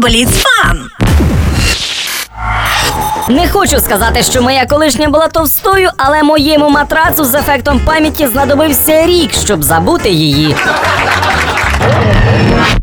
Бліц-фан! Не хочу сказати, що моя колишня була товстою, але моєму матрацу з ефектом пам'яті знадобився рік, щоб забути її.